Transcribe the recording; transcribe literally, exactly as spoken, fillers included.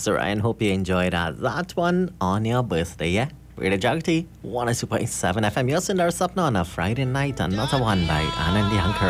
So Ryan, hope you enjoyed uh, that one on your birthday, yeah? Radio Jagti, one oh two point seven F M. You're Sundar Sapna on a Friday night, another one by Anandi Ankara.